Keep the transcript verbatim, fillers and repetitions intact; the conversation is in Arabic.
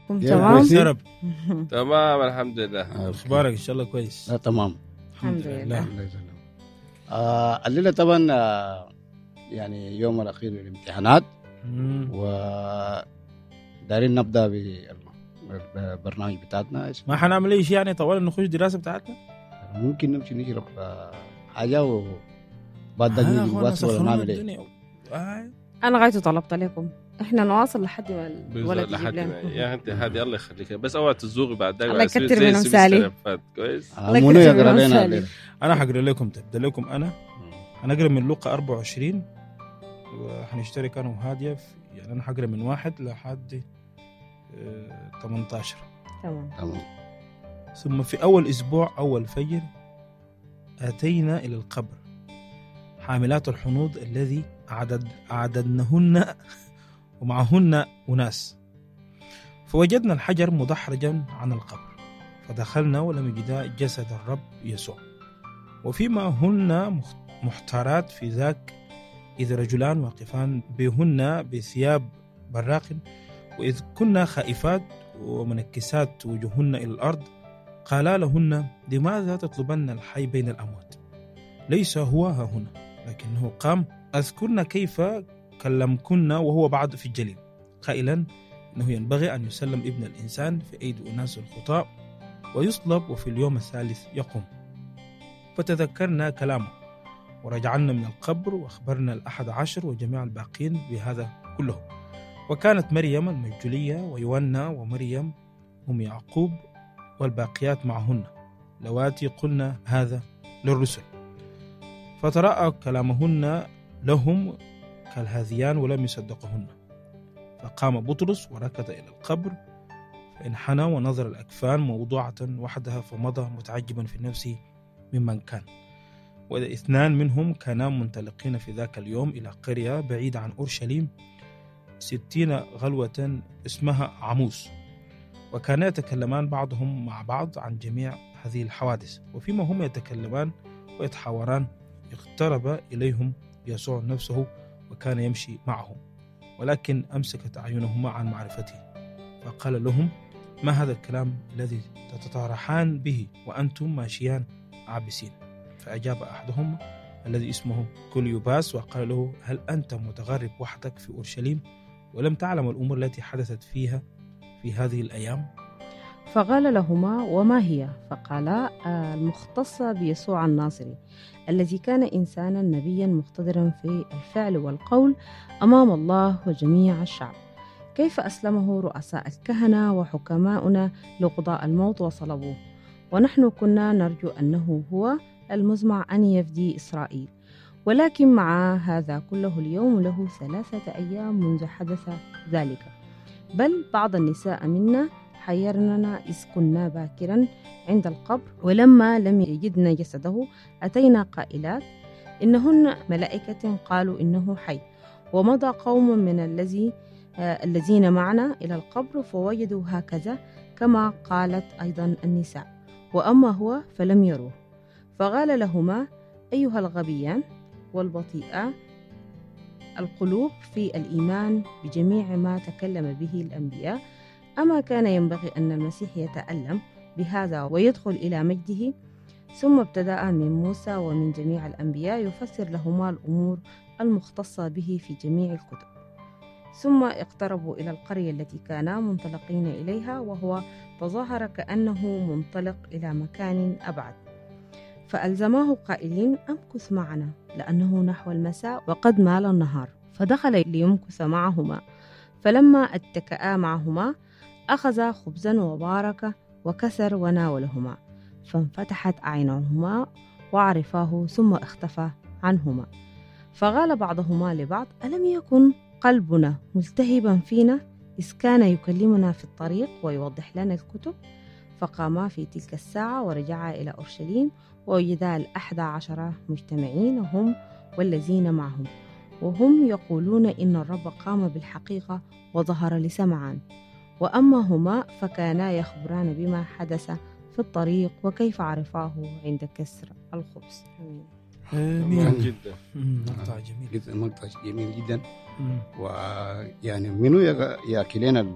تمام تمام الحمد لله. اخبارك ان شاء الله كويس؟ لا تمام الحمد لله. آه الليله طبعا آه يعني يوم الاخير للامتحانات، ودارين نبدا بالبرنامج بتاعتنا. ما حنعمل اي شيء يعني طوال نخش دراسه بتاعتنا؟ ممكن نمشي نشرب آه حاجه وبعد ذلك نيجي نواصل ولا نعمل ايه؟ آه. انا غايته طلبت لكم احنا نواصل لحد ما الولد يجيب لنا يا انت هذه الله يخليك، بس اوعى تزوغي بعد ذلك. الله يكتر منهم سالي. كويس. آه منو يقرا لنا؟ انا حقرا لكم تبدا لكم انا هنقرا من لوقا أربعة وعشرين وحنشترك انا وهاديه في يعني انا حقرا من واحد لحد ثمانية عشر. تمام تمام. ثم في اول اسبوع اول فجر اتينا الى القبر حاملات الحنوض الذي أعدد أعددنهن ومعهن أناس، فوجدنا الحجر مدحرجا عن القبر، فدخلنا ولم يجدا جسد الرب يسوع، وفيما هن محتارات في ذاك إذ رجلان واقفان بهن بثياب براق، وإذ كنا خائفات ومنكسات وجوهن إلى الأرض قالا لهن لماذا تطلبن الحي بين الأموات؟ ليس هو ها هنا لكنه قام. أذكرنا كيف كلمكنا وهو بعد في الجليل قائلا إنه ينبغي أن يسلم ابن الإنسان في أيدي أناس الخطاء ويصلب وفي اليوم الثالث يقوم. فتذكرنا كلامه ورجعنا من القبر وأخبرنا الأحد عشر وجميع الباقين بهذا كله. وكانت مريم المجدلية ويونا ومريم هم يعقوب والباقيات معهن لواتي قلنا هذا للرسل، فتراءى كلامهن لهم كالهذيان ولم يصدقهن. فقام بطرس وركض إلى القبر فانحنى ونظر الأكفان موضوعة وحدها فمضى متعجبا في نفسه ممن كان. وإذا اثنان منهم كانا منطلقين في ذاك اليوم إلى قرية بعيدة عن أورشليم ستين غلوة اسمها عموس، وكانا يتكلمان بعضهم مع بعض عن جميع هذه الحوادث. وفيما هم يتكلمان ويتحاوران اقترب إليهم يسوع نفسه وكان يمشي معهم، ولكن أمسكت أعينهما عن معرفته، فقال لهم ما هذا الكلام الذي تتطارحان به وأنتم ماشيان عابسين؟ فأجاب أحدهم الذي اسمه كليوباس وقال له هل أنت متغرب وحدك في أورشليم ولم تعلم الأمور التي حدثت فيها في هذه الأيام؟ فقال لهما وما هي؟ فقالا المختصة بيسوع الناصري الذي كان إنسانا نبيا مقتدرا في الفعل والقول أمام الله وجميع الشعب، كيف أسلمه رؤساء الكهنة وحكماؤنا لقضاء الموت وصلبوه، ونحن كنا نرجو أنه هو المزمع أن يفدي إسرائيل. ولكن مع هذا كله اليوم له ثلاثة أيام منذ حدث ذلك، بل بعض النساء منا حيرننا إذ كنا باكرا عند القبر، ولما لم يجدن جسده أتينا قائلات إنهن ملائكة قالوا إنه حي. ومضى قوم من الذي آه الذين معنا إلى القبر فوجدوا هكذا كما قالت أيضا النساء، وأما هو فلم يروه. فقال لهما أيها الغبيان والبطيئة القلوب في الإيمان بجميع ما تكلم به الأنبياء، أما كان ينبغي أن المسيح يتألم بهذا ويدخل إلى مجده؟ ثم ابتدأ من موسى ومن جميع الأنبياء يفسر لهما الأمور المختصة به في جميع الكتب. ثم اقتربوا إلى القرية التي كانا منطلقين إليها، وهو تظاهر كأنه منطلق إلى مكان أبعد، فألزماه قائلين أمكث معنا لأنه نحو المساء وقد مال النهار. فدخل ليمكث معهما، فلما اتكأا معهما أخذ خبزا وبارك وكسر وناولهما، فانفتحت أعينهما وعرفاه ثم اختفى عنهما. فقال بعضهما لبعض ألم يكن قلبنا ملتهبا فينا إذ كان يكلمنا في الطريق ويوضح لنا الكتب؟ فقاما في تلك الساعة ورجعا إلى أورشليم ووجدا الأحد عشر مجتمعين هم والذين معهم، وهم يقولون إن الرب قام بالحقيقة وظهر لسمعان. وأما هما فكانا يخبران بما حدث في الطريق وكيف عرفاه عند كسر الخبز. آمين. جدا مقطع جميل جدا، مقطع جميل جدا. ويعني منو ياكلين